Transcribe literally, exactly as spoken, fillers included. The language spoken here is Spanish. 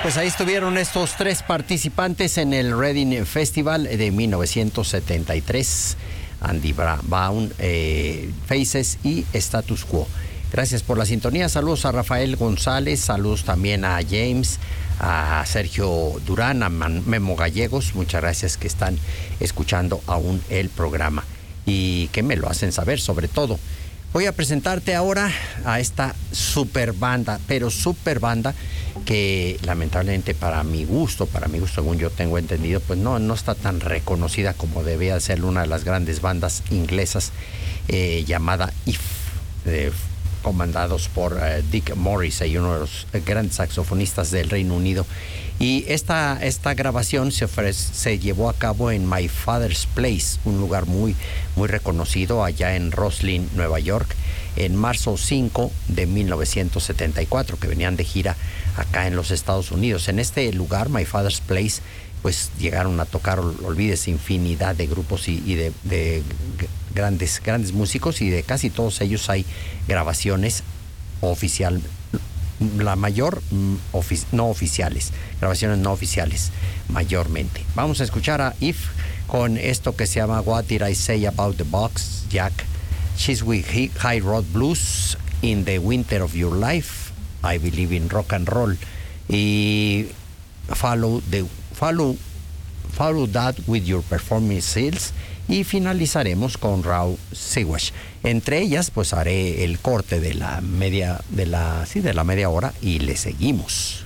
Pues ahí estuvieron estos tres participantes en el Reading Festival de mil novecientos setenta y tres. Andy Brown, eh, Faces y Status Quo. Gracias por la sintonía. Saludos a Rafael González, saludos también a James, a Sergio Durán, a Memo Gallegos. Muchas gracias que están escuchando aún el programa y que me lo hacen saber sobre todo. Voy a presentarte ahora a esta super banda, pero super banda que lamentablemente para mi gusto, para mi gusto según yo tengo entendido, pues no, no está tan reconocida como debía ser una de las grandes bandas inglesas eh, llamada If, eh, comandados por eh, Dick Morrissey, uno de los grandes saxofonistas del Reino Unido. Y esta, esta grabación se, ofrece, se llevó a cabo en My Father's Place, un lugar muy, muy reconocido allá en Roslyn, Nueva York, en marzo cinco de mil novecientos setenta y cuatro, que venían de gira acá en los Estados Unidos. En este lugar, My Father's Place, pues llegaron a tocar, olvídese, infinidad de grupos y, y de, de grandes, grandes músicos, y de casi todos ellos hay grabaciones oficial, la mayor ofici- no oficiales, grabaciones no oficiales mayormente. Vamos a escuchar a If con esto que se llama What Did I Say About the Box, Jack, She's with High Road Blues, In the Winter of Your Life, I Believe in Rock and Roll, y Follow the Follow Follow That with Your Performance Skills, y finalizaremos con Raw Siwash. Entre ellas, pues haré el corte de la media, de la, sí, de la media hora y le seguimos.